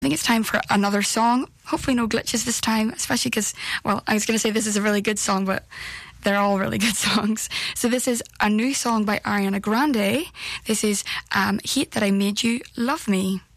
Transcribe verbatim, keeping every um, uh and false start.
I think it's time for another song. Hopefully no glitches this time, especially because, well, I was going to say this is a really good song, but they're all really good songs. So this is a new song by Ariana Grande. This is um, Hate That I Made You Love Me.